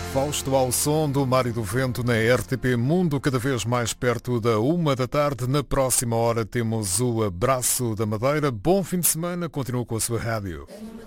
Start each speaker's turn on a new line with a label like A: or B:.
A: Fausto ao som do Mar e do Vento na RTP Mundo, cada vez mais perto da 1 da tarde. Na próxima hora temos o Abraço da Madeira. Bom fim de semana, continua com a sua rádio.